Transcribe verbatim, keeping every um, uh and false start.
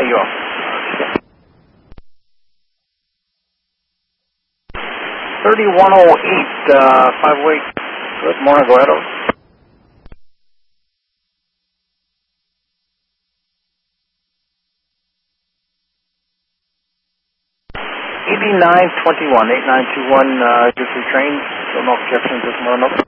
you are. thirty-one oh eight, uh, five oh eight. Good morning, go ahead over. eighty-nine twenty-one, eight nine two one, uh, Jeffrey train, Philadelphia Jefferson, this morning, over.